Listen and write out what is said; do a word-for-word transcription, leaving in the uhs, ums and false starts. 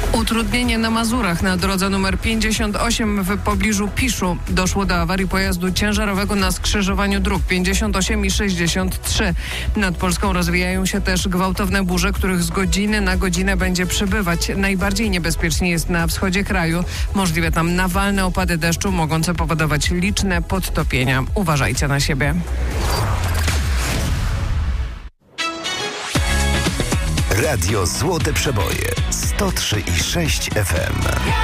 Utrudnienie na Mazurach na drodze numer pięćdziesiąt osiem w pobliżu Piszu. Doszło do awarii pojazdu ciężarowego na skrzyżowaniu dróg pięćdziesiąt osiem i sześćdziesiąt trzy. Nad Polską rozwijają się też gwałtowne burze, których z godziny na godzinę będzie przybywać. Najbardziej niebezpiecznie jest na wschodzie kraju. Możliwe tam nawalne opady deszczu mogące powodować liczne podtopienia. Uważajcie na siebie. Radio Złote Przeboje sto trzy i sześć F M.